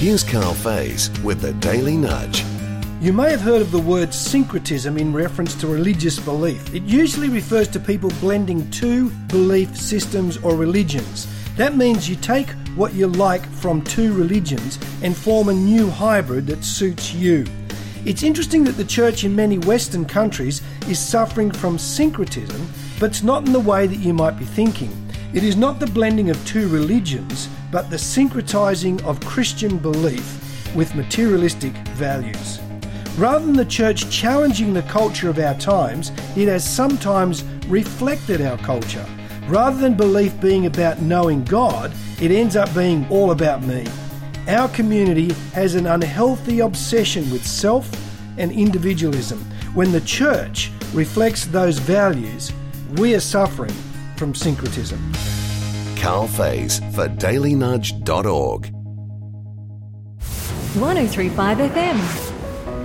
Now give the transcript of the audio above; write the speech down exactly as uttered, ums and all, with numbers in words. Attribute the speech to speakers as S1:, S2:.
S1: Here's Carl Faze with the Daily Nudge.
S2: You may have heard of the word syncretism in reference to religious belief. It usually refers to people blending two belief systems or religions. That means you take what you like from two religions and form a new hybrid that suits you. It's interesting that the church in many Western countries is suffering from syncretism, but it's not in the way that you might be thinking. It is not the blending of two religions, but the syncretizing of Christian belief with materialistic values. Rather than the church challenging the culture of our times, it has sometimes reflected our culture. Rather than belief being about knowing God, it ends up being all about me. Our community has an unhealthy obsession with self and individualism. When the church reflects those values, we are suffering from syncretism.
S1: Carl Faze for daily nudge dot org.
S3: one oh three point five F M.